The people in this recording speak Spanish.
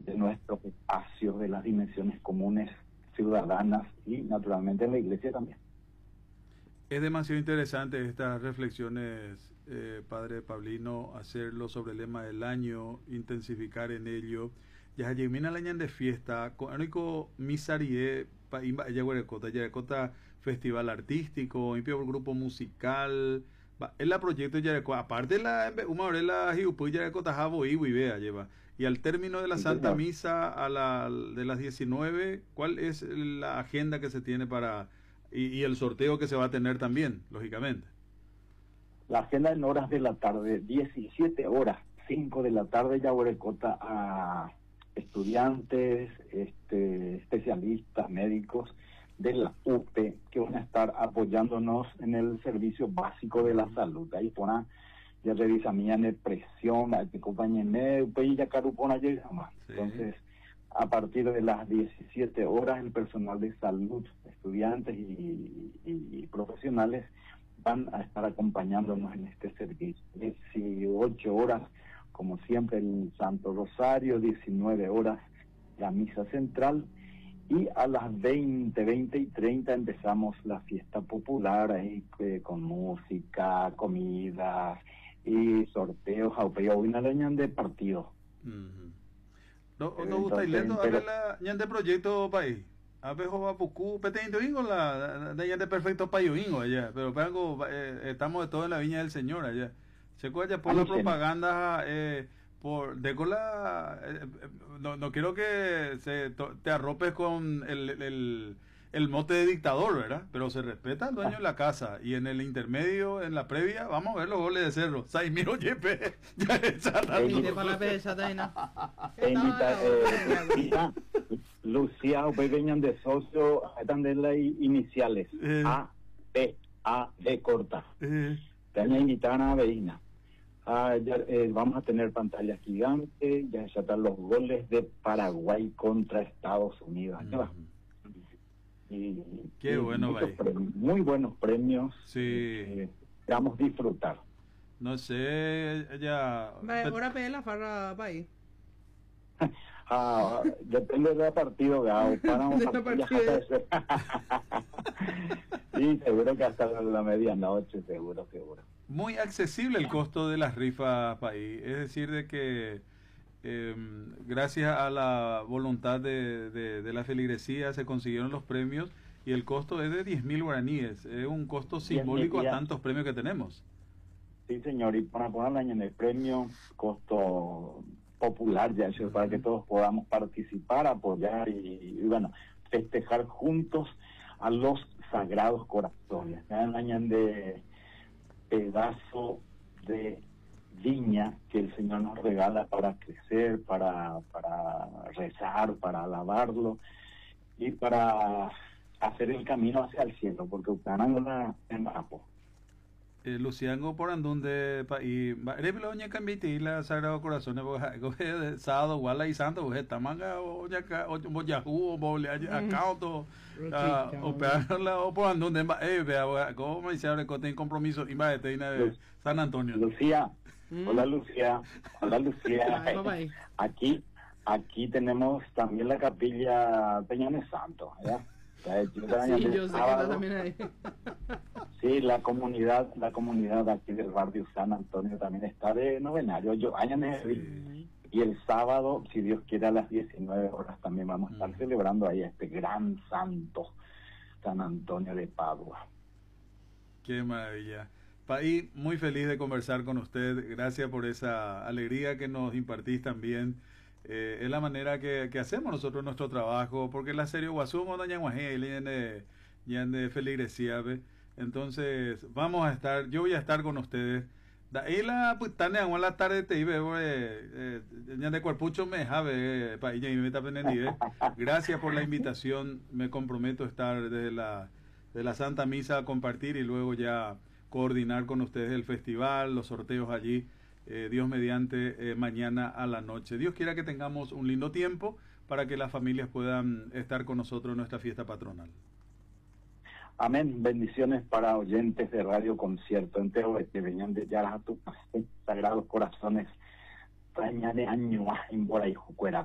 de nuestros espacios, de las dimensiones comunes ciudadanas y naturalmente en la iglesia también. Es demasiado interesante estas reflexiones, Padre Pablino, hacerlo sobre el lema del año, intensificar en ello. Ya llegó el año de fiesta, con único misarie, Yaguarecota, festival artístico, impio grupo musical, en la proyecto Yaguarecota, aparte una hora la Hiupu Yaguarecota Jabo y vea lleva. Y al término de la Santa Misa de las 19, ¿cuál es la agenda que se tiene para y el sorteo que se va a tener también, lógicamente? La agenda en horas de la tarde, 17 horas, 5 de la tarde, Yaguarecota a estudiantes, especialistas, médicos de la UP que van a estar apoyándonos en el servicio básico de la salud. Ahí pone ya revisamían de presión, te acompañan ya carupona más. Entonces, a partir de las 17 horas, el personal de salud, estudiantes y profesionales van a estar acompañándonos en este servicio. 18 horas, como siempre, el Santo Rosario, 19 horas, la misa central, y a las 20 y 30 empezamos la fiesta popular, ahí con música, comidas y sorteos, de partido. No gusta y lento, a ver la ñande proyecto país. A ver, joven, Pucú, petente ingo la ñande perfecto país ingo allá, pero estamos de todo en la viña del Señor allá. Se cuella por la propaganda, por decola, no quiero que te arropes con el mote de dictador, ¿verdad? Pero se respeta al dueño de la casa, y en el intermedio, en la previa, vamos a ver los goles de Cerro. Saimiro Yepe, ya está Lucía, venían de socio, están de las iniciales, A, D corta. Tenía invitar a Veina. Vamos a tener pantalla gigante, ya están los goles de Paraguay contra Estados Unidos. Y qué bueno, muy buenos premios. Sí. Vamos a disfrutar. No sé, ya. Ahora pe la farra país. Depende del partido, para un partido. Sí, seguro que hasta la medianoche, seguro. Muy accesible el costo de las rifas país, es decir, de que gracias a la voluntad de la feligresía se consiguieron los premios, y el costo es de 10.000 guaraníes, es un costo simbólico a tantos premios que tenemos. Sí, señor, y para ponerle en el premio, costo popular, ya eso, para que todos podamos participar, apoyar y bueno, festejar juntos a los Sagrados Corazones. Añan de pedazo de viña que el Señor nos regala para crecer, para rezar, para alabarlo y para hacer el camino hacia el cielo, porque Ucrania en Mapo. Luciano por andunde y reveloña cambiti la Sagrado Corazón de sábado wala y santo tamanga o ya o boyahu bole acauto o por andunde vea como dice ahora que tiene compromiso y va de San Antonio. Lucía, hola Lucía, aquí tenemos también la capilla Peñones Santo, ¿ya? Sí, yo sé que está también ahí. Sí, la comunidad aquí del barrio San Antonio también está de novenario. Y el sábado, si Dios quiere, a las 19 horas también vamos a estar celebrando ahí a este gran santo, San Antonio de Padua. Qué maravilla. Paí, muy feliz de conversar con usted. Gracias por esa alegría que nos impartís también. Es la manera que hacemos nosotros nuestro trabajo, porque la serie Guasumo doña ya de feligresía, entonces vamos a estar, yo voy a estar con ustedes. Ahí la putane a la tarde te iba ya de cuerpucho me jave pa ella y me está pendiente. Gracias por la invitación, me comprometo a estar desde la Santa Misa a compartir y luego ya coordinar con ustedes el festival, los sorteos allí. Dios mediante mañana a la noche. Dios quiera que tengamos un lindo tiempo para que las familias puedan estar con nosotros en nuestra fiesta patronal. Amén. Bendiciones para oyentes de Radio Concierto entero que venían de Yaratu, Sagrados Corazones, Taña de Año, en Bora y Jucuera.